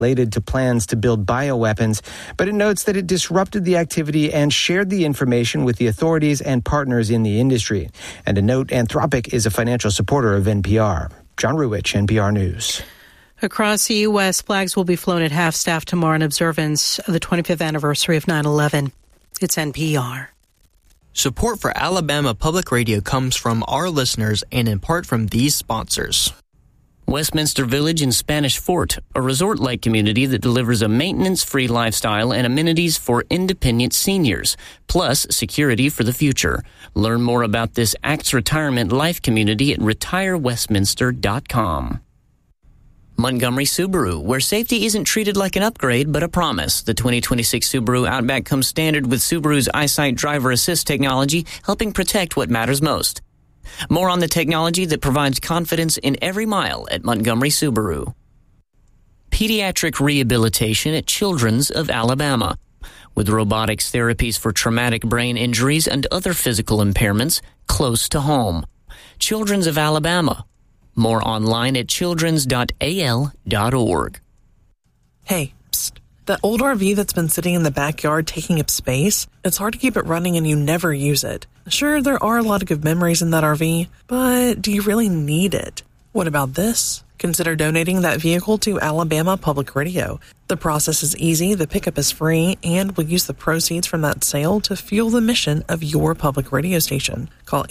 related to plans to build bioweapons, but it notes that it disrupted the activity and shared the information with the authorities and partners in the industry. And a note, Anthropic is a financial supporter of NPR. John Ruwich, NPR News. Across the U.S., flags will be flown at half-staff tomorrow in observance of the 25th anniversary of 9/11. It's NPR. Support for Alabama Public Radio comes from our listeners and in part from these sponsors. Westminster Village in Spanish Fort, a resort-like community that delivers a maintenance-free lifestyle and amenities for independent seniors, plus security for the future. Learn more about this ACTS Retirement Life community at retirewestminster.com. Montgomery Subaru, where safety isn't treated like an upgrade, but a promise. The 2026 Subaru Outback comes standard with Subaru's EyeSight driver assist technology, helping protect what matters most. More on the technology that provides confidence in every mile at Montgomery Subaru. Pediatric rehabilitation at Children's of Alabama. With robotics therapies for traumatic brain injuries and other physical impairments close to home. Children's of Alabama. More online at childrens.al.org. Hey, psst. That old RV that's been sitting in the backyard taking up space, it's hard to keep it running and you never use it. Sure, there are a lot of good memories in that RV, but do you really need it? What about this? Consider donating that vehicle to Alabama Public Radio. The process is easy, the pickup is free, and we'll use the proceeds from that sale to fuel the mission of your public radio station. Call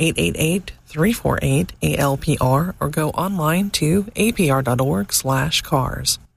888-348-ALPR or go online to apr.org/cars.